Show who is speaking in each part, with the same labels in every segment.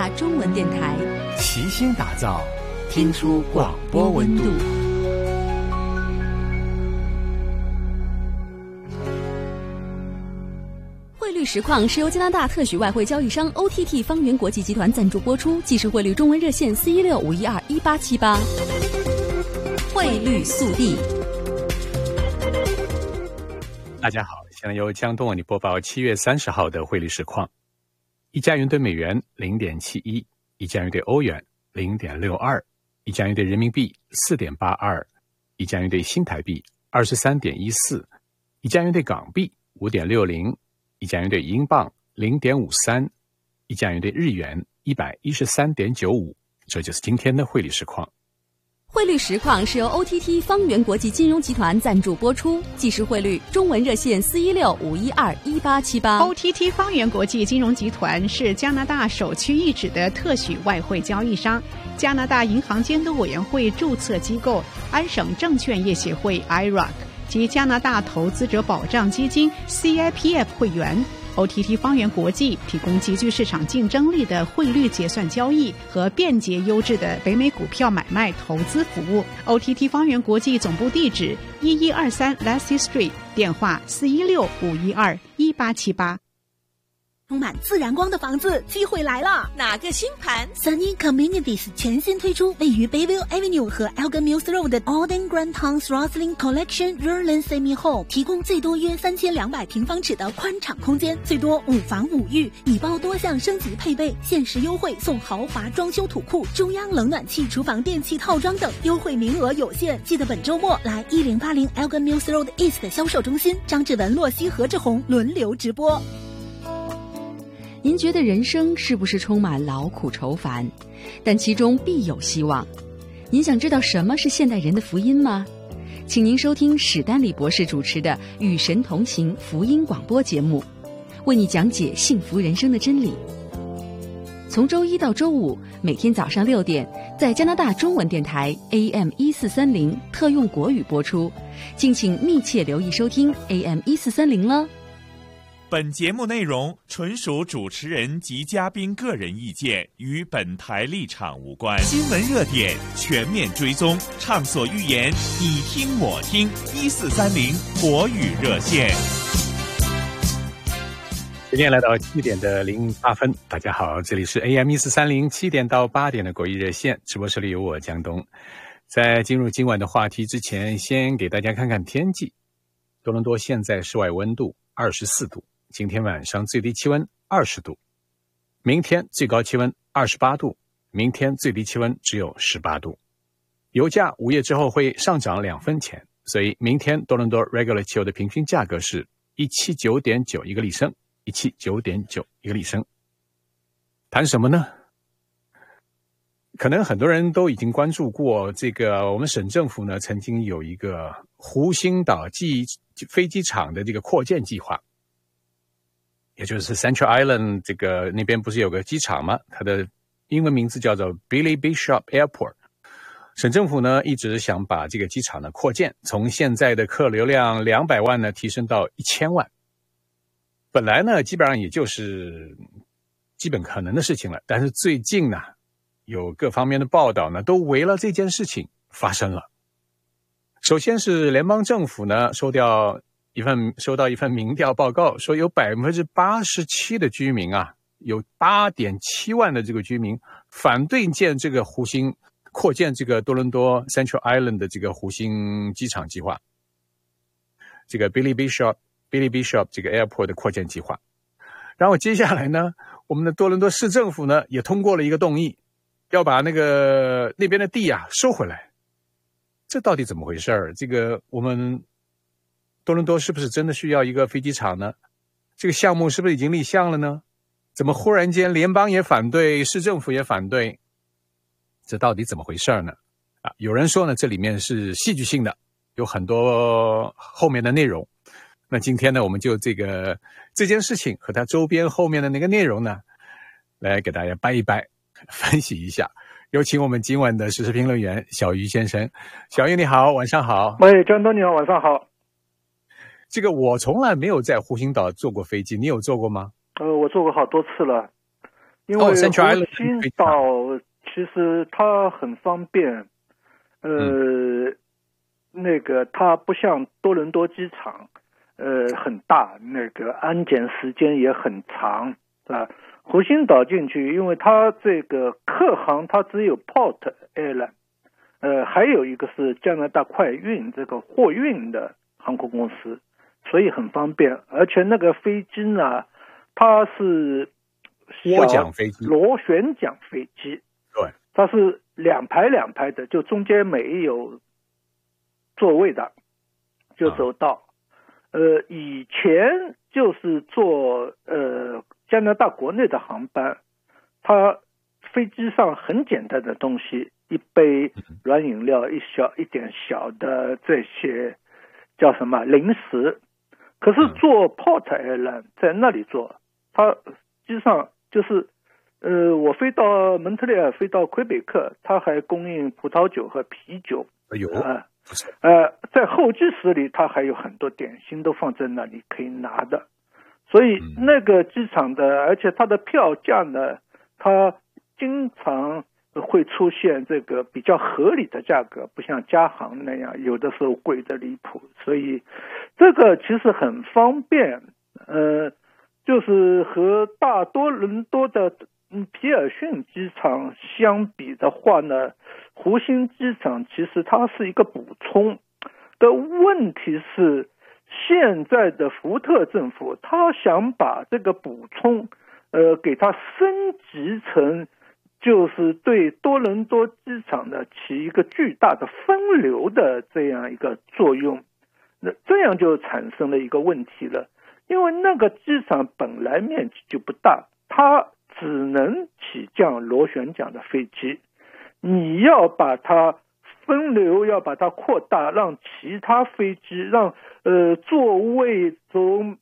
Speaker 1: 大中文电台，
Speaker 2: 齐心打造，听出广播温度。
Speaker 1: 汇率实况是由加拿大特许外汇交易商 OTT 方圆国际集团赞助播出，即时汇率中文热线416-512-1878。汇率速递。
Speaker 2: 大家好，现在由江东为你播报7月30号的汇率实况。一加元兑美元 0.71， 一加元兑欧元 0.62， 一加元兑人民币 4.82， 一加元兑新台币 23.14， 一加元兑港币 5.60， 一加元兑英镑 0.53， 一加元兑日元 113.95。 这就是今天的汇率实况。
Speaker 1: 汇率实况是由 OTT 方圆国际金融集团赞助播出，即时汇率中文热线416-512-1878。
Speaker 3: OTT 方圆国际金融集团是加拿大首屈一指的特许外汇交易商，加拿大银行监督委员会注册机构安省证券业协会 IROC 及加拿大投资者保障基金 CIPF 会员。OTT 方圆国际提供极具市场竞争力的汇率结算交易和便捷优质的北美股票买卖投资服务。OTT 方圆国际总部地址1123 Lassie Street， 电话416-512-1878。
Speaker 4: 充满自然光的房子机会来了！
Speaker 5: 哪个新盘
Speaker 4: ？Sunny Communities 全新推出位于 Bayview Avenue 和 Elgin Mills Road 的 Alden Grand Towns Roslyn Collection Rural Semi Home， 提供最多约3200平方尺的宽敞空间，最多5房5浴，已包多项升级配备，限时优惠送豪华装修土库、中央冷暖气厨房电器套装等，优惠名额有限，记得本周末来1080 Elgin Mills Road East 销售中心，张志文、洛西、何志宏轮流直播。
Speaker 1: 您觉得人生是不是充满劳苦愁烦？但其中必有希望。您想知道什么是现代人的福音吗？请您收听史丹利博士主持的《与神同行》福音广播节目，为你讲解幸福人生的真理。从周一到周五，每天早上6点，在加拿大中文电台 AM1430特用国语播出，敬请密切留意收听 AM1430了。
Speaker 6: 本节目内容纯属主持人及嘉宾个人意见，与本台立场无关。新闻热点全面追踪，畅所欲言，你听我听。1430国语热线。
Speaker 2: 今天来到7点的08分，大家好，这里是 AM1430 7点到8点的国语热线，直播室里有我江东。在进入今晚的话题之前，先给大家看看天气。多伦多现在室外温度24度。今天晚上最低气温20度，明天最高气温28度，明天最低气温只有18度。油价午夜之后会上涨2分钱，所以明天多伦多 regular 汽油的平均价格是 179.9 一个立升， 179.9 一个立升。谈什么呢？可能很多人都已经关注过这个，我们省政府呢曾经有一个湖心岛飞机场的这个扩建计划，也就是 Central Island 这个那边不是有个机场吗？它的英文名字叫做 Billy Bishop Airport。省政府呢一直想把这个机场呢扩建，从现在的客流量200万呢提升到1000万。本来呢基本上也就是基本可能的事情了，但是最近呢有各方面的报道呢都围了这件事情发生了。首先是联邦政府呢收到一份民调报告，说有 87% 的居民啊，有 8.7 万的这个居民反对建这个湖心扩建这个多伦多 Central Island 的这个湖心机场计划，这个 Billy Bishop 这个 Airport 的扩建计划。然后接下来呢，我们的多伦多市政府呢也通过了一个动议，要把那边的地啊收回来。这到底怎么回事？这个我们多伦多是不是真的需要一个飞机场呢？这个项目是不是已经立项了呢？怎么忽然间联邦也反对，市政府也反对？这到底怎么回事呢？有人说呢，这里面是戏剧性的，有很多后面的内容。那今天呢，我们就这件事情和它周边后面的那个内容呢，来给大家掰一掰，分析一下。有请我们今晚的时事评论员小鱼先生。小鱼你好，晚上好。
Speaker 7: 喂，张东你好，晚上好。
Speaker 2: 这个我从来没有在湖心岛坐过飞机，你有坐过吗？
Speaker 7: 我坐过好多次了。
Speaker 5: 因为湖心岛其实它很方便，那个它不像多伦多机场，很大，那个安检时间也很长啊。湖心岛进去，因为它这个客航它只有 Port Airline，还有一个是加拿大快运这个货运的航空公司，所以很方便。而且那个飞机呢，它是
Speaker 2: 涡桨飞机，
Speaker 5: 螺旋桨飞机，
Speaker 2: 对，
Speaker 5: 它是两排的，就中间没有座位的，就走道。以前就是坐加拿大国内的航班，它飞机上很简单的东西，一杯软饮料，一点小的这些叫什么零食。可是坐 Port Airline 在那里坐，它机上就是我飞到蒙特利尔，飞到魁北克，它还供应葡萄酒和啤酒。在候机室里，它还有很多点心都放在那里可以拿的，所以那个机场的，而且它的票价呢，它经常会出现这个比较合理的价格，不像加航那样有的时候贵得离谱，所以这个其实很方便。就是和大多伦多的皮尔逊机场相比的话呢，湖心机场其实它是一个补充的问题是，现在的福特政府他想把这个补充给它升级成就是对多伦多机场呢起一个巨大的分流的这样一个作用，那这样就产生了一个问题了，因为那个机场本来面积就不大，它只能起降螺旋桨的飞机，你要把它分流，要把它扩大，让其他飞机，让座位从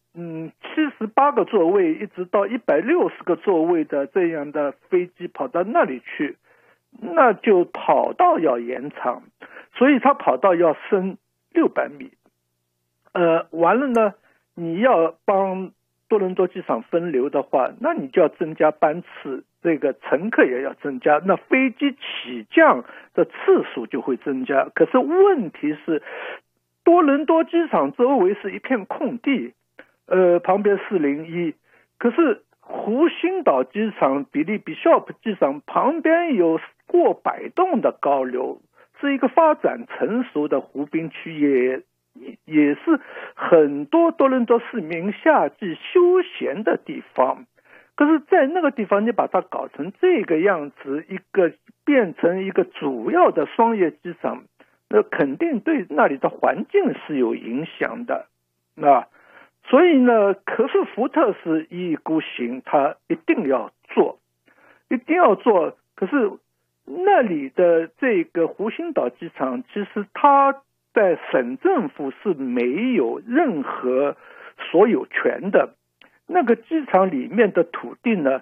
Speaker 5: 78个座位一直到160个座位的这样的飞机跑到那里去，那就跑道要延长，所以它跑道要升600米。完了呢，你要帮多伦多机场分流的话，那你就要增加班次，这个乘客也要增加，那飞机起降的次数就会增加。可是问题是，多伦多机场周围是一片空地，旁边401，可是湖心岛机场、比利比肖普机场旁边有过百栋的高楼，是一个发展成熟的湖滨区，也是很多多伦多市民夏季休闲的地方。可是在那个地方你把它搞成这个样子，变成一个主要的商业机场，那肯定对那里的环境是有影响的。所以呢，可是福特是一意孤行，他一定要做。可是那里的这个湖心岛机场，其实它在省政府是没有任何所有权的。那个机场里面的土地呢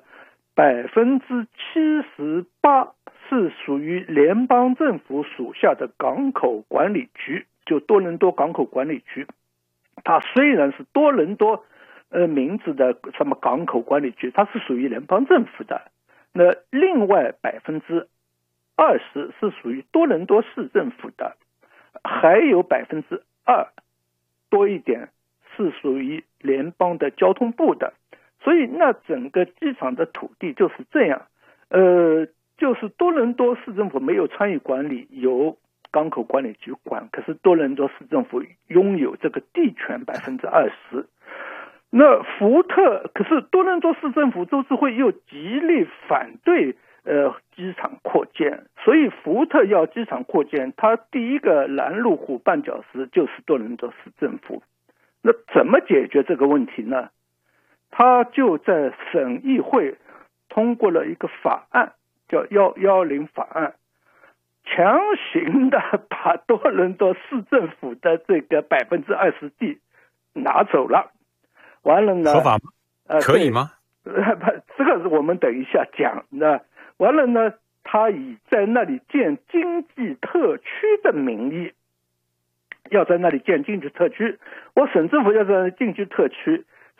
Speaker 5: ，78%是属于联邦政府属下的港口管理局，就多伦多港口管理局。它虽然是多伦多名字的什么港口管理局，它是属于联邦政府的。那另外20%是属于多伦多市政府的，还有2%多一点是属于联邦的交通部的。所以那整个机场的土地就是这样，就是多伦多市政府没有参与管理，由港口管理局管，可是多伦多市政府拥有这个地权20%。那福特，可是多伦多市政府州知会又极力反对机场扩建，所以福特要机场扩建，他第一个拦路虎绊脚石就是多伦多市政府。那怎么解决这个问题呢？他就在省议会通过了一个法案，叫110法案，强行的把多伦多市政府的这个20%地拿走了。完了呢？
Speaker 2: 合法吗？可以吗？
Speaker 5: 这个我们等一下讲。那完了呢？他以在那里建经济特区的名义，要在那里建经济特区。我省政府要在那里经济特区，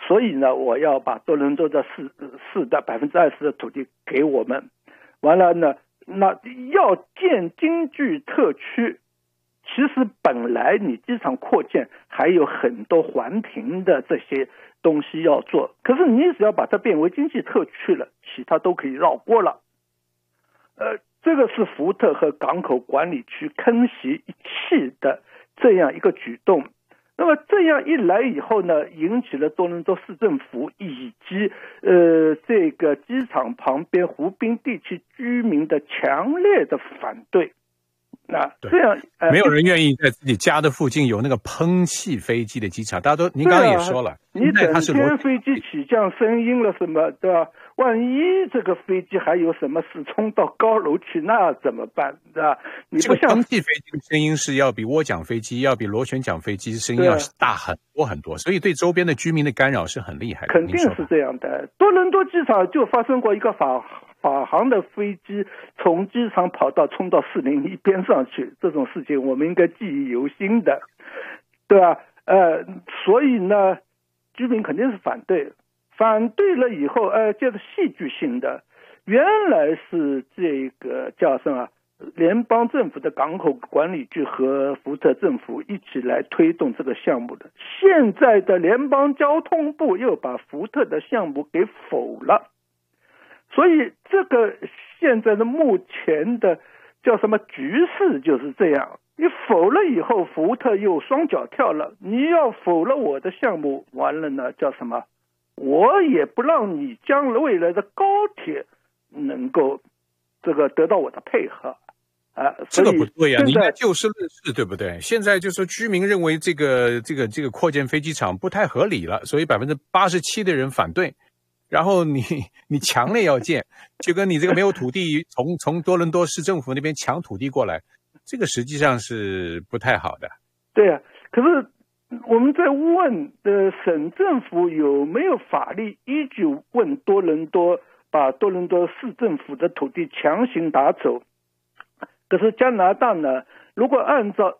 Speaker 5: 所以呢，我要把多伦多的4%的20%的土地给我们。完了呢，那要建经济特区，其实本来你机场扩建还有很多环评的这些东西要做，可是你只要把它变为经济特区了，其他都可以绕过了。这个是福特和港口管理区坑袭一气的这样一个举动。那么这样一来以后呢，引起了多伦多市政府以及这个机场旁边湖滨地区居民的强烈的反对。那这样
Speaker 2: 没有人愿意在自己家的附近有那个喷气飞机的机场。大家都，您刚刚也说了，
Speaker 5: 你整天飞机起降声音了什么，对吧？万一这个飞机还有什么事冲到高楼去，那怎么办，对吧？你不像
Speaker 2: 这个喷气飞机的声音是要比涡桨飞机、要比螺旋桨飞机声音要大很多很多，所以对周边的居民的干扰是很厉害的。
Speaker 5: 肯定是这样的。多伦多机场就发生过一个法航的飞机从机场跑到冲到401边上去，这种事情我们应该记忆犹新的，对吧？所以呢，居民肯定是反对了以后，接着戏剧性的，原来是这个叫什么？联邦政府的港口管理局和福特政府一起来推动这个项目的，现在的联邦交通部又把福特的项目给否了。所以这个现在的目前的叫什么局势就是这样，你否了以后，福特又双脚跳了，你要否了我的项目，完了呢叫什么？我也不让你将来未来的高铁能够这个得到我的配合
Speaker 2: 这个不对呀，你应该就事论事，对不对？现在就说居民认为这个扩建飞机场不太合理了，所以87%的人反对。然后你强烈要建，就跟你这个没有土地从多伦多市政府那边抢土地过来，这个实际上是不太好的。
Speaker 5: 对啊，可是我们在问省政府有没有法律依据问多伦多把多伦多市政府的土地强行打走。可是加拿大呢，如果按照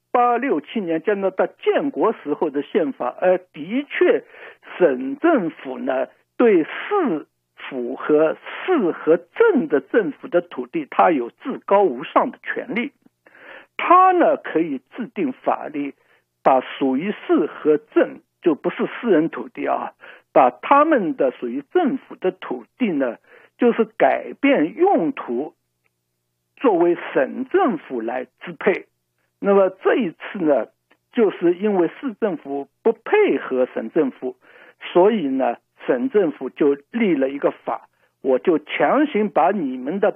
Speaker 5: 1867年加拿大建国时候的宪法，的确省政府呢对市府和市和镇的政府的土地，它有至高无上的权利。它呢可以制定法律，把属于市和镇，就不是私人土地把他们的属于政府的土地呢，就是改变用途，作为省政府来支配。那么这一次呢，就是因为市政府不配合省政府，所以呢省政府就立了一个法，我就强行把你们的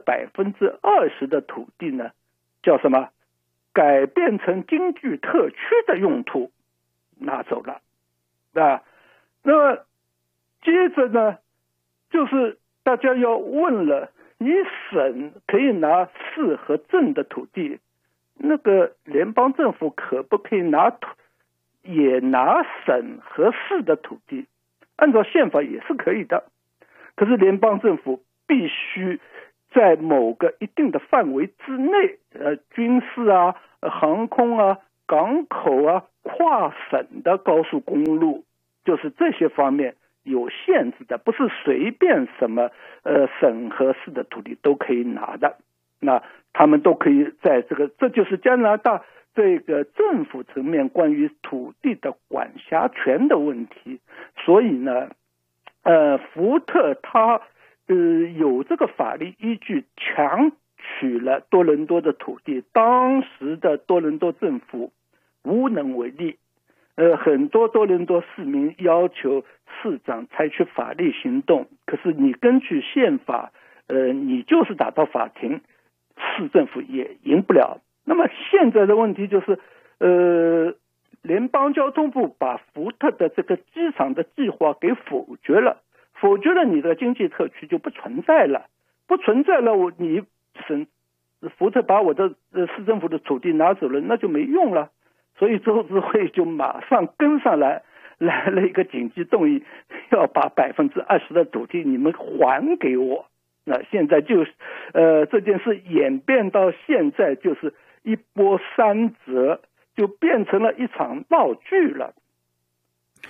Speaker 5: 20%的土地呢，叫什么？改变成经济特区的用途，拿走了。那么接着呢，就是大家要问了，你省可以拿市和镇的土地，那个联邦政府可不可以也拿省和市的土地？按照宪法也是可以的，可是联邦政府必须在某个一定的范围之内，军事航空港口跨省的高速公路，就是这些方面有限制的，不是随便什么省和市的土地都可以拿的。那他们都可以在这就是加拿大这个政府层面关于土地的管辖权的问题。所以呢福特他有这个法律依据强取了多伦多的土地，当时的多伦多政府无能为力，很多多伦多市民要求市长采取法律行动，可是你根据宪法你就是打到法庭，市政府也赢不了。那么现在的问题就是联邦交通部把福特的这个机场的计划给否决了，你的经济特区就不存在了，你福特把我的市政府的土地拿走了，那就没用了。所以州执会就马上跟上来了一个紧急动议，要把20%的土地你们还给我。那现在就这件事演变到现在就是一波三折，就变成了一场闹剧了。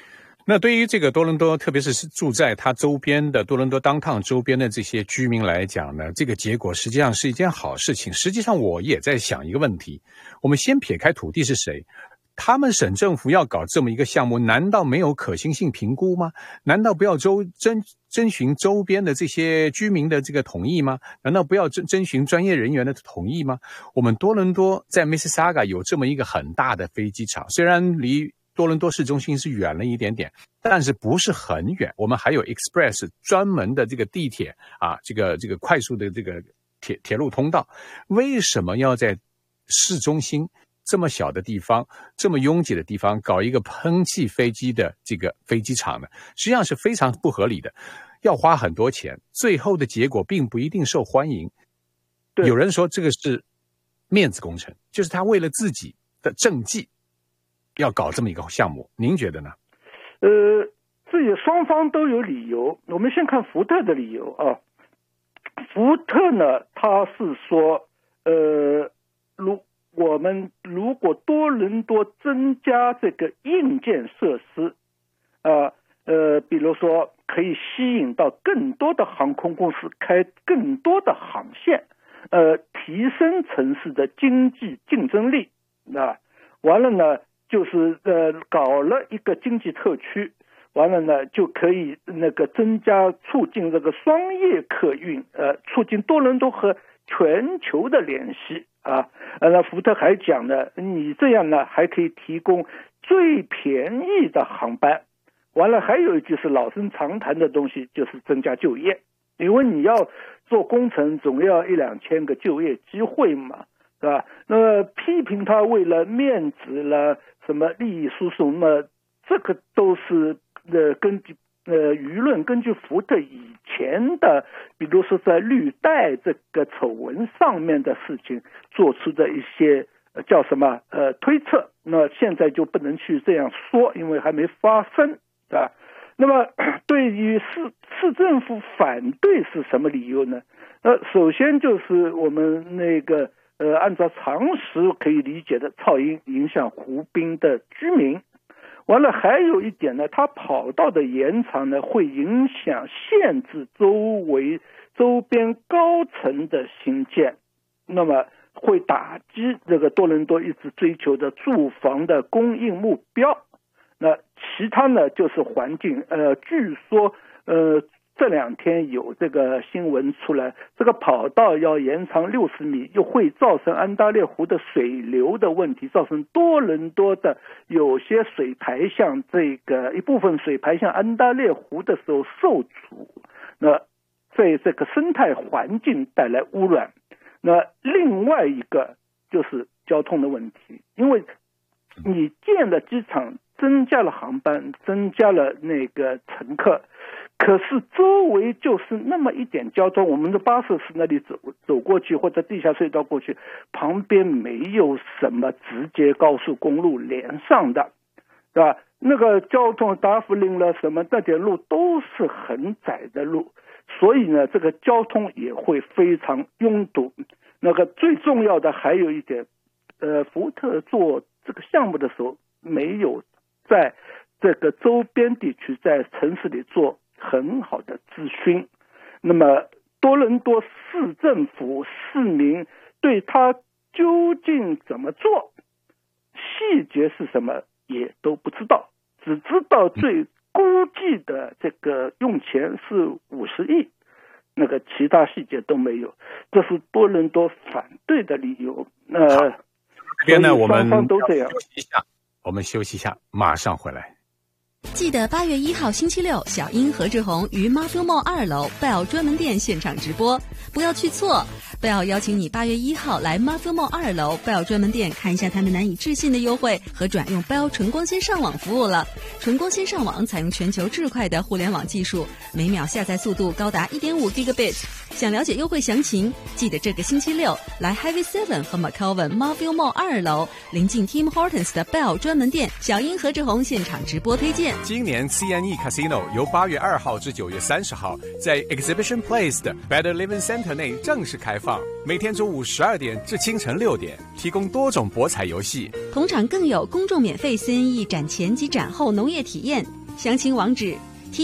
Speaker 2: 那对于这个多伦多，特别是住在它周边的多伦多 downtown 周边的这些居民来讲呢，这个结果实际上是一件好事情。实际上我也在想一个问题，我们先撇开土地是谁，他们省政府要搞这么一个项目，难道没有可行性评估吗？难道不要征询周边的这些居民的这个同意吗？难道不要征询专业人员的同意吗？我们多伦多在 Mississauga 有这么一个很大的飞机场，虽然离多伦多市中心是远了一点点，但是不是很远。我们还有 Express 专门的这个地铁啊，这个快速的这个铁路通道，为什么要在市中心这么小的地方，这么拥挤的地方搞一个喷气飞机的这个飞机场呢？实际上是非常不合理的，要花很多钱，最后的结果并不一定受欢迎。有人说这个是面子工程，就是他为了自己的政绩要搞这么一个项目，您觉得呢？
Speaker 5: 这也双方都有理由。我们先看福特的理由啊。福特呢，他是说，我们如果多伦多增加这个硬件设施，比如说可以吸引到更多的航空公司开更多的航线，提升城市的经济竞争力，完了呢，就是搞了一个经济特区，完了呢就可以增加促进这个双业客运，促进多伦多和全球的联系啊。那福特还讲呢，你这样呢还可以提供最便宜的航班。完了还有一句是老生常谈的东西，就是增加就业，因为你要做工程总要1-2千个就业机会嘛，是吧？那么批评他为了面子了什么利益输送，那么这个都是根据舆论根据福特以前的，比如说在绿带这个丑闻上面的事情做出的一些叫什么推测，那现在就不能去这样说，因为还没发生，对吧？那么对于市政府反对是什么理由呢？首先就是我们按照常识可以理解的噪音影响湖滨的居民。完了还有一点呢，它跑道的延长呢会影响限制周边高层的新建，那么会打击这个多伦多一直追求的住房的供应目标。那其他呢就是环境，据说这2天有这个新闻出来，这个跑道要延长60米，又会造成安大略湖的水流的问题，造成多伦多的有些水排向一部分水排向安大略湖的时候受阻，那对这个生态环境带来污染。那另外一个就是交通的问题，因为你建了机场，增加了航班，增加了乘客，可是周围就是那么一点交通，我们的巴士是那里走过去，或者地下隧道过去，旁边没有什么直接高速公路连上的，对吧？那个交通达芙林了什么那点路都是很窄的路，所以呢这个交通也会非常拥堵。最重要的还有一点，福特做这个项目的时候没有在这个周边地区在城市里做很好的咨询，那么多伦多市政府市民对他究竟怎么做，细节是什么也都不知道，只知道最估计的这个用钱是50亿，其他细节都没有，这是多伦多反对的理由。
Speaker 2: 这边呢我们
Speaker 5: 双方都这样。
Speaker 2: 我们休息一下，马上回来。
Speaker 1: 记得8月1号星期六，小英何志宏于 Marfil Mall 2楼 Bell 专门店现场直播，不要去错。Bell 邀请你8月1号来 Marfil Mall 2楼 Bell 专门店看一下他们难以置信的优惠和转用 Bell 纯光纤上网服务了。纯光纤上网采用全球至快的互联网技术，每秒下载速度高达 1.5 Gigabit。想了解优惠详情，记得这个星期六来 Highway 7和 McCowan Marfil Mall 2楼，临近 Tim Hortons 的 Bell 专门店，小英何志宏现场直播推荐。
Speaker 2: 今年 CNE Casino 由8月2号至9月30号在 Exhibition Place 的 Better Living Center 内正式开放，每天中午12点至清晨6点，提供多种博彩游戏。
Speaker 1: 同场更有公众免费 CNE 展前及展后农业体验。 详情网址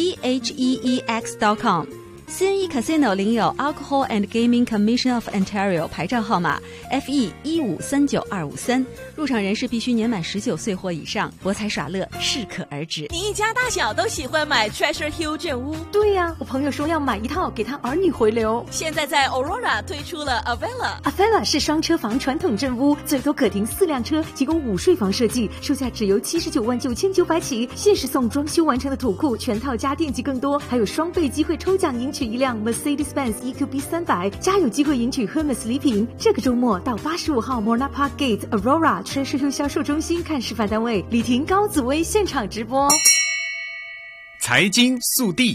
Speaker 1: theex.com。CNE Casino 领有 Alcohol and Gaming Commission of Ontario 牌照号码 FE1539253，入场人士必须年满19岁或以上，博彩耍乐适可而止。
Speaker 4: 你一家大小都喜欢买 Treasure Hill 镇屋？
Speaker 7: 对呀，我朋友说要买一套给他儿女回流。
Speaker 4: 现在在 Aurora 推出了
Speaker 7: Avella 是双车房传统镇屋，最多可停4辆车，提供5睡房设计，售价只由799900起，限时送装修完成的土库、全套家电及更多，还有双倍机会抽奖赢取一辆 Mercedes-Benz EQB 300，加有机会赢取 Hermes 礼品。这个周末到85号 Mona Park Gate Aurora Treasure Hill 销售中心看示范单位，李婷、高紫薇现场直播。
Speaker 6: 财经速递，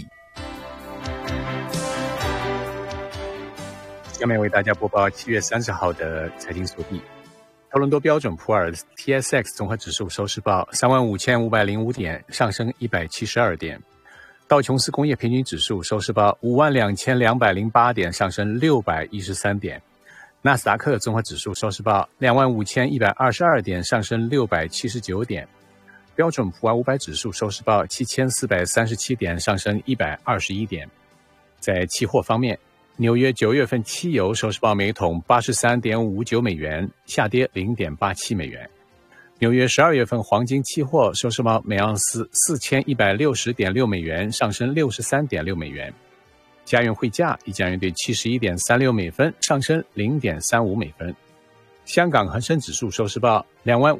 Speaker 2: 下面为大家播报7月30号的财经速递。多伦多标准普尔 TSX 综合指数收市报35505点，上升172点。道琼斯工业平均指数收市报52208点，上升613点。纳斯达克综合指数收市报25122点，上升679点。标准普尔500指数收市报7437点，上升121点。在期货方面，纽约9月份汽油收市报每桶 83.59 美元，下跌 0.87 美元。纽约12月份黄金期货收市报每盎司 4160.6 美元，上升 63.6 美元。加元汇价一加元兑 71.36 美分，上升 0.35 美分。香港恒生指数收市报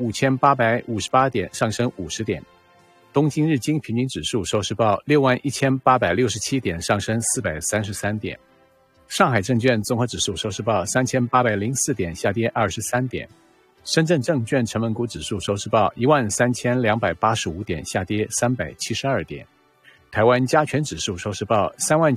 Speaker 2: 25858点，上升50点。东京日经平均指数收市报61867点，上升433点。上海证券综合指数收市报3804点，下跌23点。深圳证券成分股指数收市报13285点，下跌372点。台湾加权指数收市报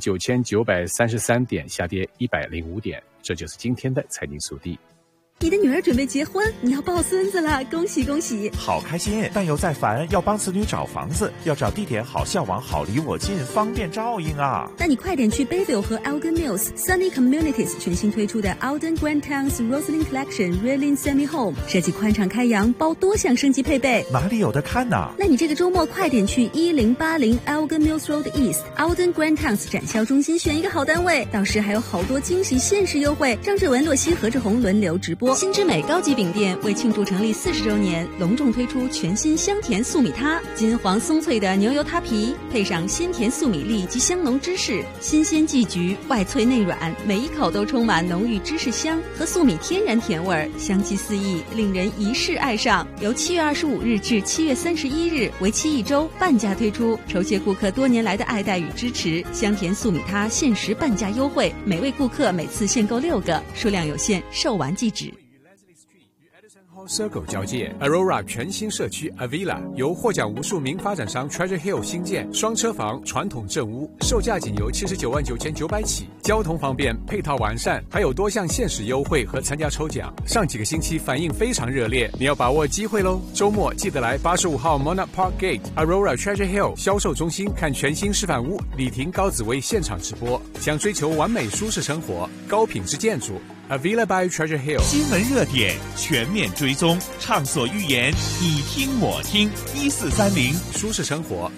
Speaker 2: 39933点，下跌105点。这就是今天的财经速递。
Speaker 4: 你的女儿准备结婚，你要抱孙子了，恭喜恭喜！
Speaker 6: 好开心，但又在烦，要帮子女找房子，要找地点好，校网好，离我近，方便照应啊！
Speaker 4: 那你快点去 Bayville 和 Elgin Mills Sunny Communities 全新推出的 Alden Grand Towns Roslyn Collection Reeling Semi Home， 设计宽敞开阳，包多项升级配备。
Speaker 6: 哪里有的看呢？
Speaker 4: 那你这个周末快点去1080 Elgin Mills Road East Alden Grand Towns 展销中心选一个好单位，到时还有好多惊喜限时优惠。张志文、洛西、何志宏轮流直播。
Speaker 1: 新之美高级饼店为庆祝成立40周年，隆重推出全新香甜素米塌，金黄松脆的牛油塌皮，配上鲜甜素米粒及香浓芝士，新鲜季橘，外脆内软，每一口都充满浓郁芝士香和素米天然甜味，香气四溢，令人一试爱上。由7月25日至7月31日，为期1周，半价推出，酬谢顾客多年来的爱戴与支持。香甜素米塌限时半价优惠，每位顾客每次限购6个，数量有限，售完即止。
Speaker 2: Circle 交界 Aurora 全新社区 Avila 由获奖无数名发展商 Treasure Hill 新建，双车房传统镇屋，售价仅由799900起，交通方便，配套完善，还有多项限时优惠和参加抽奖。上几个星期反应非常热烈，你要把握机会咯！周末记得来85号 Mona Park Gate Aurora Treasure Hill 销售中心看全新示范屋，李婷、高紫薇现场直播。想追求完美舒适生活，高品质建筑Avila by Treasure Hill，
Speaker 6: 新闻热点全面追踪，畅所欲言，你听我听，1430
Speaker 2: 舒适生活